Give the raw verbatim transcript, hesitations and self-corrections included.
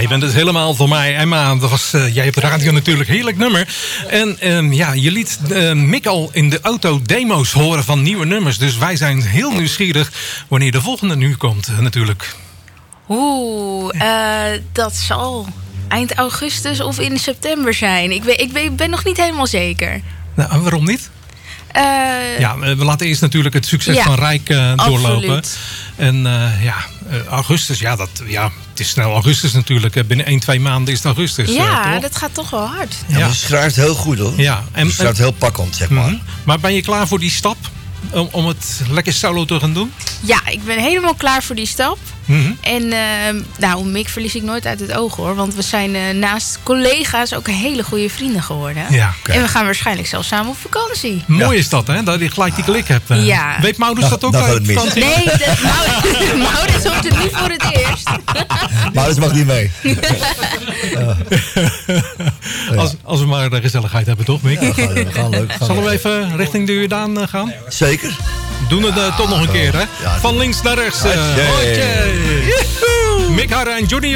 je bent het helemaal voor mij. Emma, dat was, uh, jij hebt de radio natuurlijk, heerlijk nummer. En um, ja, je liet uh, Mick al in de auto demo's horen van nieuwe nummers. Dus wij zijn heel nieuwsgierig wanneer de volgende nu komt, uh, natuurlijk. Oeh, uh, dat zal eind augustus of in september zijn. Ik, weet, ik weet, ben nog niet helemaal zeker. Nou, en waarom niet? Uh, ja, we laten eerst natuurlijk het succes ja, van Rijk uh, doorlopen. Absoluut. En uh, ja, uh, augustus, ja, dat, ja, het is snel augustus natuurlijk. Binnen één, twee maanden is het augustus. Ja, uh, dat gaat toch wel hard. Ja, ja. Het schrijft heel goed hoor. Ja, en, het schrijft heel pakkend, zeg maar. Mm-hmm. Maar ben je klaar voor die stap? Om, om het lekker solo te gaan doen? Ja, ik ben helemaal klaar voor die stap. Mm-hmm. En uh, nou, Mick verlies ik nooit uit het oog hoor. Want we zijn uh, naast collega's ook hele goede vrienden geworden. Ja, okay. En we gaan waarschijnlijk zelfs samen op vakantie. Mooi ja. is dat, hè? Dat je gelijk die klik hebt. Uh. Ja. Weet Maurits dat ook? Dat gaat het mis. Nee, Maurits hoort het niet voor het eerst. Maurits mag niet mee. ja. als, als we maar de gezelligheid hebben, toch, Mick? Ja, we gaan leuk. Gaan Zullen we even richting de Jordaan uh, gaan? Zeker. Doen het uh, toch nog een keer, hè? Van links naar rechts. Uh, Mick Harren en Johnny